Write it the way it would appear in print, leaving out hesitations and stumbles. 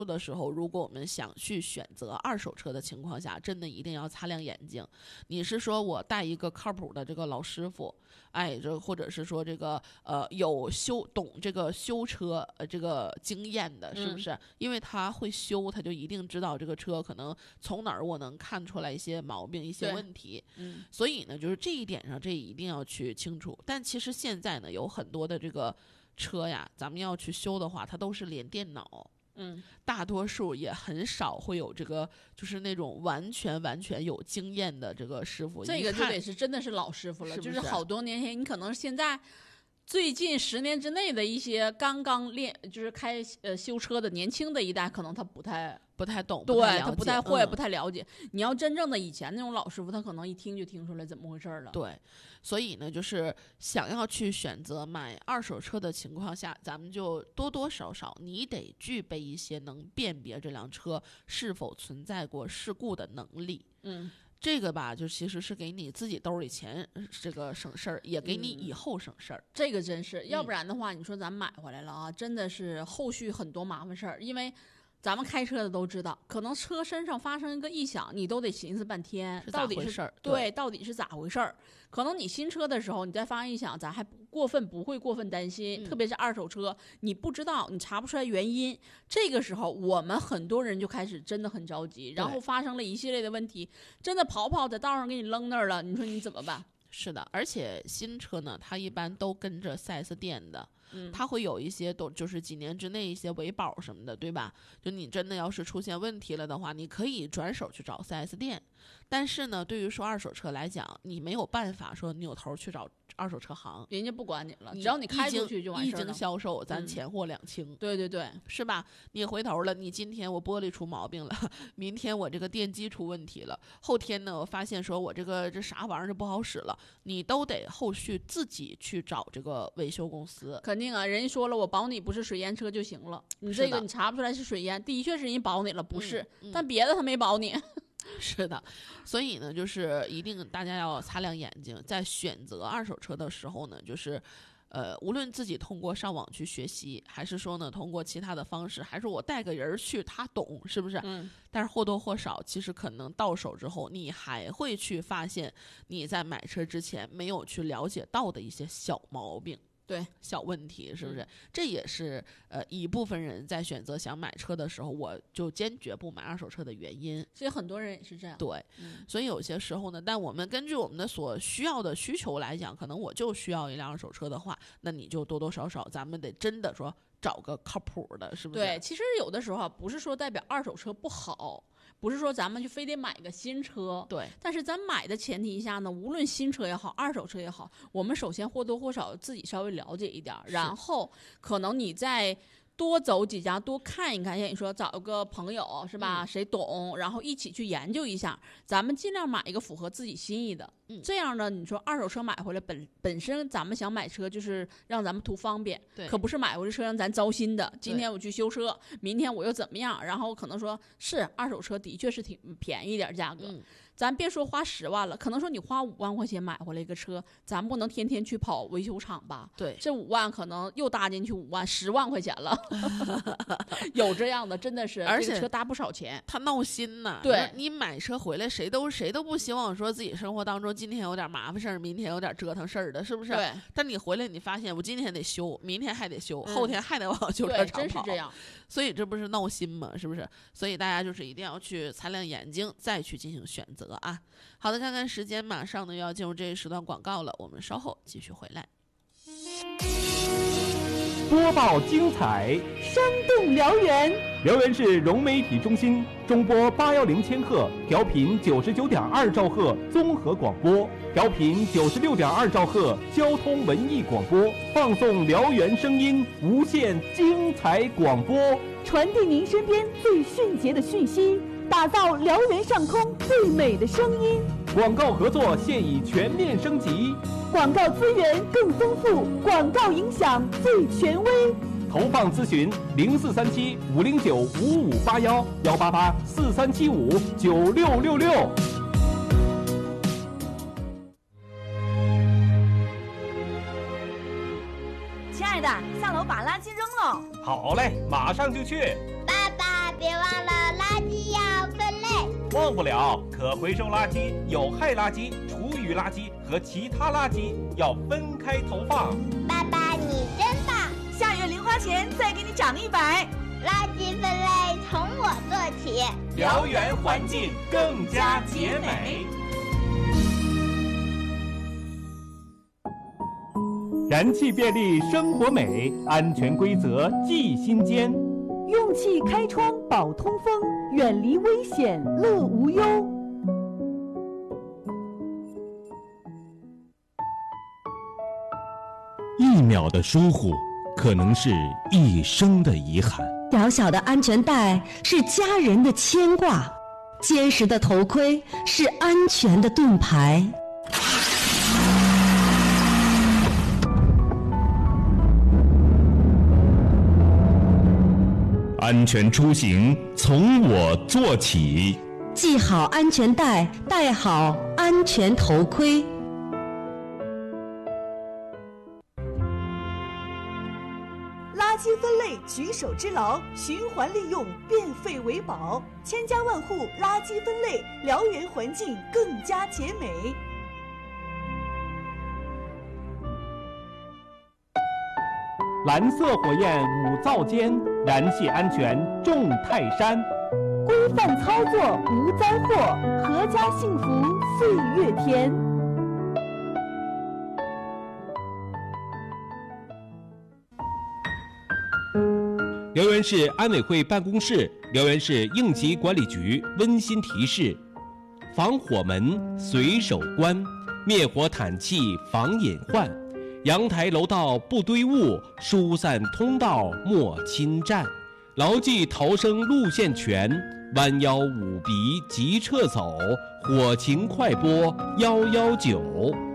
的时候，如果我们想去选择二手车的情况下，真的一定要擦亮眼睛。你是说我带一个靠谱的这个老师傅，或者是说这个懂这个修车这个经验的，是不是？因为他会修，他就一定知道这个车可能从哪儿我能看出来一些毛病、一些问题。所以呢，就是这一点上，这一定要去清楚。但其实现在呢，有很多的这个车呀，咱们要去修的话，它都是连电脑。大多数也很少会有这个，就是那种完全有经验的这个师傅。 这个就得是真的是老师傅了，就是好多年前，你可能现在最近10年之内的一些刚刚就是开修车的年轻的一代，可能他不太懂，对，他不太会，不太了解。你要真正的以前那种老师傅，他可能一听就听出来怎么回事了。 对，所以呢，就是想要去选择买二手车的情况下，咱们就多多少少你得具备一些能辨别这辆车是否存在过事故的能力。这个吧，就其实是给你自己兜里钱这个省事儿，也给你以后省事儿。 这个真是，要不然的话，你说咱们买回来了啊，真的是后续很多麻烦事儿，因为咱们开车的都知道，可能车身上发生一个异响，你都得寻思半天，到底是对，到底是咋回事儿？可能你新车的时候，你再发生异响，咱还不会过分担心。特别是二手车，你不知道，你查不出来原因，这个时候我们很多人就开始真的很着急，然后发生了一系列的问题，真的跑在道上给你扔那儿了，你说你怎么办？ 是的，而且新车呢，它一般都跟着 4S 店的。它会有一些就是几年之内一些维保什么的，对吧？就你真的要是出现问题了的话，你可以转手去找 4S 店。但是呢，对于说二手车来讲，你没有办法说扭头去找二手车行， 人家不管你了，只要你开出去就完事了。 一经销售，咱钱货两清。 对， 是吧？你回头了，你今天我玻璃出毛病了，明天我这个电机出问题了，后天呢，我发现说我这啥玩意儿就不好使了，你都得后续自己去找这个维修公司。 肯定啊，人家说了，我保你不是水淹车就行了，你这个你查不出来是水淹，的确是人家保你了，不是，但别的他没保你。 是的，所以呢，就是一定大家要擦亮眼睛，在选择二手车的时候呢，就是无论自己通过上网去学习，还是说呢通过其他的方式，还是我带个人去他懂，是不是？但是或多或少，其实可能到手之后，你还会去发现你在买车之前没有去了解到的一些小毛病。 对， 小问题是不是？这也是一部分人在选择想买车的时候，我就坚决不买二手车的原因。 所以很多人也是这样。 对，所以有些时候呢，但我们根据我们的所需要的需求来讲，可能我就需要一辆二手车的话，那你就多多少少咱们得真的说找个靠谱的，是不是？ 对，其实有的时候不是说代表二手车不好，不是说咱们就非得买个新车。 对， 但是咱买的前提下呢，无论新车也好，二手车也好，我们首先或多或少自己稍微了解一点，然后可能你在多走几家，多看一看，像你说找个朋友是吧，谁懂，然后一起去研究一下，咱们尽量买一个符合自己心意的。这样呢，你说二手车买回来本身咱们想买车就是让咱们图方便， 对， 可不是买回来车让咱糟心的。今天我去修车，明天我又怎么样，然后可能说是二手车的确是挺便宜一点价格，咱别说花10万了，可能说你花5万块钱买回来一个车，咱不能天天去跑维修厂吧？ 对， 这5万可能又搭进去5万10万块钱了。有这样的，真的是，而且车搭不少钱， 他闹心呢。 对， 你买车回来，谁都不希望说自己生活当中今天有点麻烦事儿，明天有点折腾事儿的，是不是？ 对。 但你回来，你发现我今天得修，明天还得修，后天还得往修车厂跑， 真是这样。 所以这不是闹心吗？是不是？所以大家就是一定要去擦亮眼睛，再去进行选择啊。好的，看看时间，马上呢又要进入这一时段广告了，我们稍后继续回来。 播报精彩， 生动辽源。 辽源市融媒体中心中波810千赫，调频99.2兆赫综合广播，调频96.2兆赫交通文艺广播，放送辽源声音，无限精彩广播， 传递您身边最迅捷的讯息，打造辽源上空最美的声音。 广告合作现已全面升级， 广告资源更丰富，广告影响最权威。 投放咨询0437-509-5581，188-4375-9666。 亲爱的，下楼把垃圾扔了。 好嘞，马上就去。 爸爸， 忘不了可回收垃圾、有害垃圾、厨余垃圾和其他垃圾要分开投放。 爸爸，你真棒！ 下月零花钱再给你涨100。 垃圾分类从我做起， 燎原环境更加洁美。燃气便利生活美，安全规则记心间。 用气开窗保通风，远离危险乐无忧。 1秒的疏忽，可能是一生的遗憾。 小小的安全带是家人的牵挂，坚实的头盔是安全的盾牌。 安全出行从我做起， 系好安全带，戴好安全头盔。 垃圾分类举手之劳，循环利用，变废为宝，千家万户垃圾分类，燎原环境更加洁美。 蓝色火焰5灶间，燃气安全重泰山。 规范操作无灾祸，阖家幸福岁月甜。 辽源市安委会办公室、辽源市应急管理局温馨提示：防火门随手关，灭火毯器防隐患，阳台楼道不堆物，疏散通道莫侵占，牢记逃生路线权，弯腰捂鼻即撤走，火情快拨119。